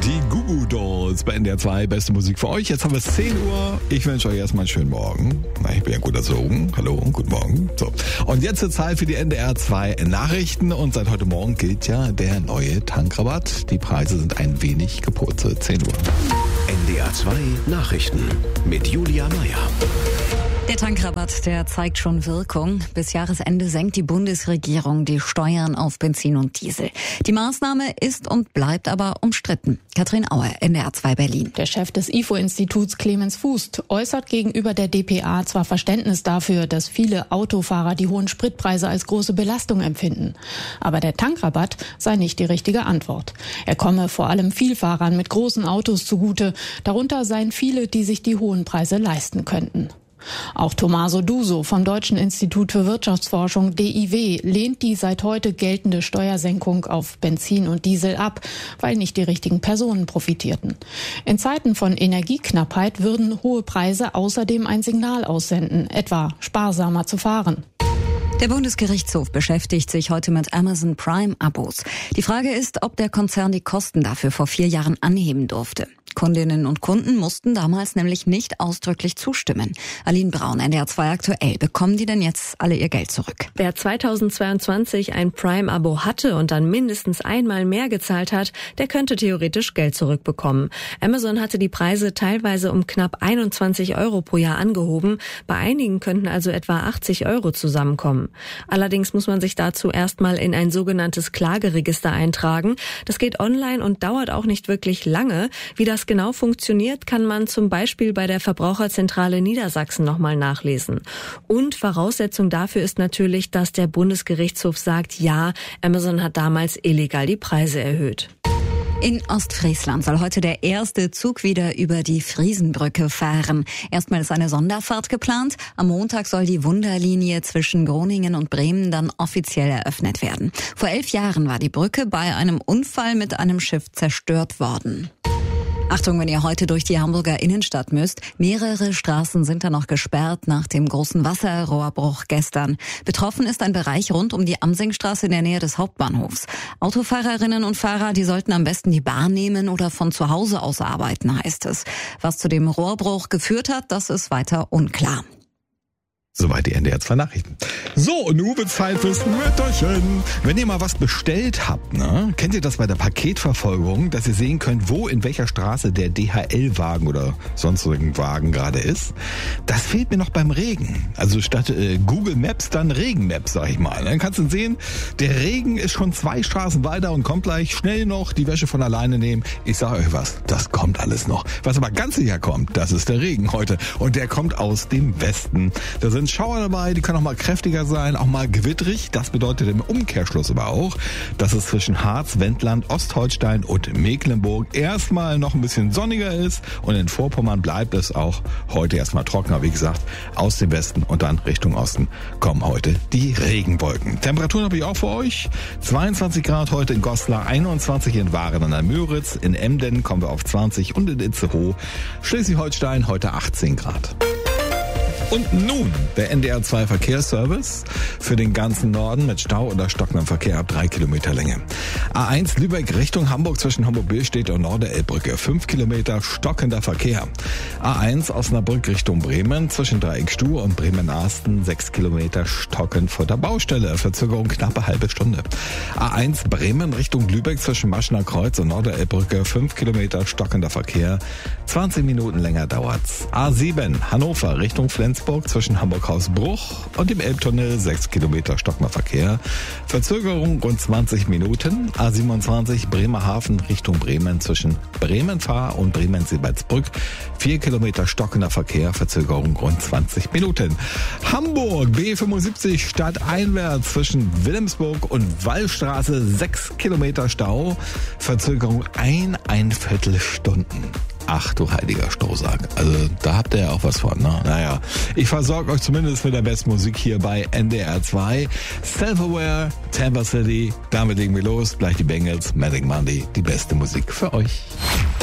Die Goo Goo Dolls bei NDR 2, beste Musik für euch. Jetzt haben wir es 10 Uhr. Ich wünsche euch erstmal einen schönen Morgen. Ich bin ja gut erzogen. Hallo, guten Morgen. So. Und jetzt zur Zeit für die NDR 2 Nachrichten. Und seit heute Morgen gilt ja der neue Tankrabatt. Die Preise sind ein wenig gepurzelt. 10 Uhr. NDR 2 Nachrichten mit Julia Meyer. Der Tankrabatt, der zeigt schon Wirkung. Bis Jahresende senkt die Bundesregierung die Steuern auf Benzin und Diesel. Die Maßnahme ist und bleibt aber umstritten. Katrin Auer, NDR 2 Berlin. Der Chef des IFO-Instituts Clemens Fuß äußert gegenüber der dpa zwar Verständnis dafür, dass viele Autofahrer die hohen Spritpreise als große Belastung empfinden. Aber der Tankrabatt sei nicht die richtige Antwort. Er komme vor allem Vielfahrern mit großen Autos zugute. Darunter seien viele, die sich die hohen Preise leisten könnten. Auch Tommaso Duso vom Deutschen Institut für Wirtschaftsforschung DIW lehnt die seit heute geltende Steuersenkung auf Benzin und Diesel ab, weil nicht die richtigen Personen profitierten. In Zeiten von Energieknappheit würden hohe Preise außerdem ein Signal aussenden, etwa sparsamer zu fahren. Der Bundesgerichtshof beschäftigt sich heute mit Amazon Prime-Abos. Die Frage ist, ob der Konzern die Kosten dafür vor 4 Jahren anheben durfte. Kundinnen und Kunden mussten damals nämlich nicht ausdrücklich zustimmen. Aline Braun, NDR 2 aktuell. Bekommen die denn jetzt alle ihr Geld zurück? Wer 2022 ein Prime-Abo hatte und dann mindestens einmal mehr gezahlt hat, der könnte theoretisch Geld zurückbekommen. Amazon hatte die Preise teilweise um knapp 21 € pro Jahr angehoben. Bei einigen könnten also etwa 80 € zusammenkommen. Allerdings muss man sich dazu erstmal in ein sogenanntes Klageregister eintragen. Das geht online und dauert auch nicht wirklich lange. Wie das genau funktioniert, kann man zum Beispiel bei der Verbraucherzentrale Niedersachsen nochmal nachlesen. Und Voraussetzung dafür ist natürlich, dass der Bundesgerichtshof sagt, ja, Amazon hat damals illegal die Preise erhöht. In Ostfriesland soll heute der erste Zug wieder über die Friesenbrücke fahren. Erstmal ist eine Sonderfahrt geplant. Am Montag soll die Wunderlinie zwischen Groningen und Bremen dann offiziell eröffnet werden. Vor 11 Jahren war die Brücke bei einem Unfall mit einem Schiff zerstört worden. Achtung, wenn ihr heute durch die Hamburger Innenstadt müsst. Mehrere Straßen sind da noch gesperrt nach dem großen Wasserrohrbruch gestern. Betroffen ist ein Bereich rund um die Amsingstraße in der Nähe des Hauptbahnhofs. Autofahrerinnen und Fahrer, die sollten am besten die Bahn nehmen oder von zu Hause aus arbeiten, heißt es. Was zu dem Rohrbruch geführt hat, das ist weiter unklar. Soweit die NDR 2 Nachrichten. So, und nun wird's Zeit fürs Mütterchen. Wenn ihr mal was bestellt habt, ne, kennt ihr das bei der Paketverfolgung, dass ihr sehen könnt, wo in welcher Straße der DHL-Wagen oder sonstigen Wagen gerade ist? Das fehlt mir noch beim Regen. Also statt Google Maps dann Regen Maps, sag ich mal. Dann kannst du sehen, der Regen ist schon 2 Straßen weiter und kommt gleich schnell noch die Wäsche von alleine nehmen. Ich sag euch was, das kommt alles noch. Was aber ganz sicher kommt, das ist der Regen heute. Und der kommt aus dem Westen. Da sind Schauer dabei, die können auch mal kräftiger sein, auch mal gewitterig. Das bedeutet im Umkehrschluss aber auch, dass es zwischen Harz, Wendland, Ostholstein und Mecklenburg erstmal noch ein bisschen sonniger ist und in Vorpommern bleibt es auch heute erstmal trockener. Wie gesagt, aus dem Westen und dann Richtung Osten kommen heute die Regenwolken. Temperaturen habe ich auch für euch. 22 Grad heute in Goslar, 21 in Waren an der Müritz, in Emden kommen wir auf 20 und in Itzehoe, Schleswig-Holstein heute 18 Grad. Und nun der NDR 2 Verkehrsservice für den ganzen Norden mit Stau oder stockendem Verkehr ab 3 Kilometer Länge. A1 Lübeck Richtung Hamburg zwischen Hamburg-Billstedt und Norderelbbrücke 5 Kilometer stockender Verkehr. A1 Osnabrück Richtung Bremen zwischen Dreieckstuhl und Bremen-Arsten 6 Kilometer stockend vor der Baustelle. Verzögerung knappe halbe Stunde. A1 Bremen Richtung Lübeck zwischen Maschener Kreuz und Norderelbbrücke 5 Kilometer stockender Verkehr. 20 Minuten länger dauert's. A7 Hannover Richtung Flensburg zwischen Hamburg-Hausbruch und dem Elbtunnel 6 Kilometer stockender Verkehr. Verzögerung rund 20 Minuten. A27 Bremerhaven Richtung Bremen zwischen Bremen-Fahr und Bremen-Seebaldsbrück 4 Kilometer stockender Verkehr. Verzögerung rund 20 Minuten. Hamburg B75 stadteinwärts zwischen Wilhelmsburg und Wallstraße 6 Kilometer Stau. Verzögerung 1,25 Stunden. Ach du heiliger Strohsack. Also da habt ihr ja auch was von, ne? Naja, ich versorge euch zumindest mit der besten Musik hier bei NDR 2. Self-Aware, Tampa City. Damit legen wir los. Gleich die Bengals, Magic Monday. Die beste Musik für euch.